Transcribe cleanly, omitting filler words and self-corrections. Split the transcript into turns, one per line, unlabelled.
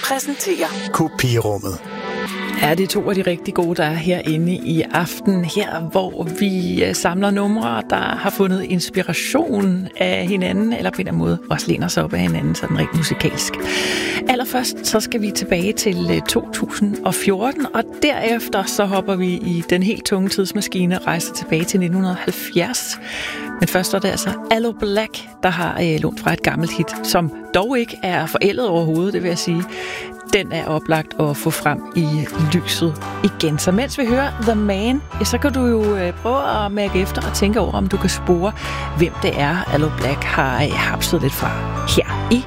præsenterer
Kopirummet.
Ja, det er to af de rigtig gode, der er herinde i aften. Her, hvor vi samler numre, der har fundet inspiration af hinanden, eller på en eller anden måde også læner sig op af hinanden, sådan rent musikalsk. Allerførst så skal vi tilbage til 2014, og derefter så hopper vi i den helt tunge tidsmaskine og rejser tilbage til 1970. Men først er det altså Aloe Blacc, der har lånt fra et gammelt hit, som dog ikke er forældet overhovedet, det vil jeg sige. Den er oplagt at få frem i lyset igen. Så mens vi hører The Man, så kan du jo prøve at mærke efter og tænke over, om du kan spore, hvem det er, Aloe Blacc har hapset lidt fra her i